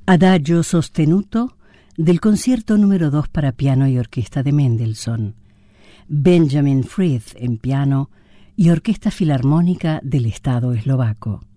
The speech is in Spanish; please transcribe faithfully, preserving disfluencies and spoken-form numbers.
Adagio sostenuto del concierto número dos para piano y orquesta de Mendelssohn. Benjamin Frith en piano y Orquesta Filarmónica del Estado Eslovaco.